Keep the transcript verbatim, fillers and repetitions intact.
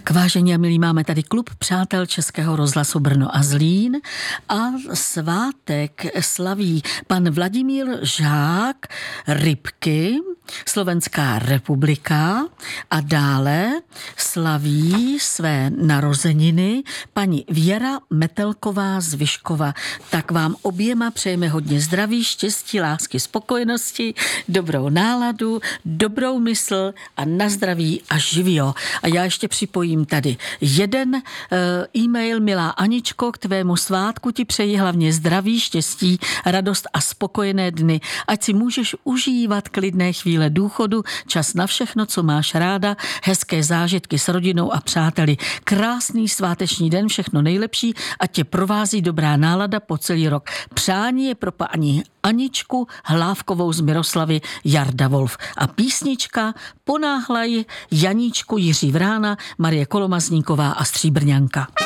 Tak vážení a milí, máme tady klub přátel Českého rozhlasu Brno a Zlín a svátek slaví pan Vladimír Žák Rybky, Slovenská republika, a dále slaví své narozeniny paní Věra Metelková z Vyškova. Tak vám oběma přejeme hodně zdraví, štěstí, lásky, spokojenosti, dobrou náladu, dobrou mysl a na zdraví a živio. A já ještě připojím tady jeden uh, e-mail. Milá Aničko, k tvému svátku ti přeji hlavně zdraví, štěstí, radost a spokojené dny. Ať si můžeš užívat klidné chvíle důchodu, čas na všechno, co máš ráda, hezké zážitky s rodinou a přáteli. Krásný sváteční den, všechno nejlepší, ať tě provází dobrá nálada po celý rok. Přání je pro paní Aničku Hlávkovou z Miroslavy Jarda Wolf. A písnička Ponáhlaj Janíčku Jiří Vrána, Marie Kolomazníková a Stříbrňanka.